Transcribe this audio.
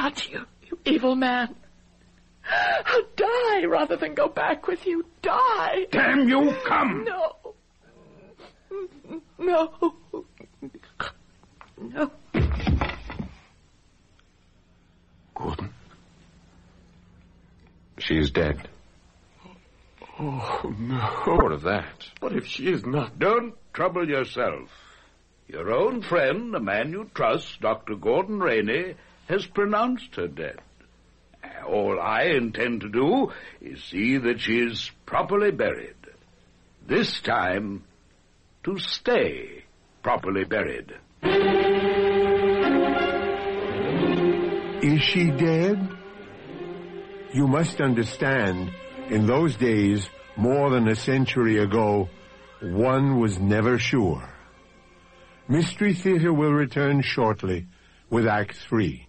not, you evil man. I'll die rather than go back with you. Die! Damn you, come! No. No. No. Gordon? She is dead. Oh, no. What of that? What if she is not? Don't trouble yourself. Your own friend, the man you trust, Dr. Gordon Rainey, has pronounced her dead. All I intend to do is see that she is properly buried. This time, to stay properly buried. Is she dead? You must understand, in those days, more than a century ago, one was never sure. Mystery Theater will return shortly with Act 3.